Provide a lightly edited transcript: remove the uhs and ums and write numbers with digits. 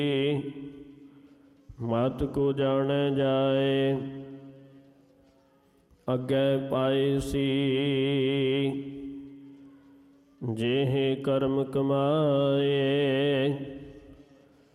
ਮਤ ਕੋ ਜਾਣੈ ਜਾਏ, ਅੱਗੇ ਪਾਏ ਸੀ। ਜਿਹੇ ਕਰਮ ਕਮਾਏ,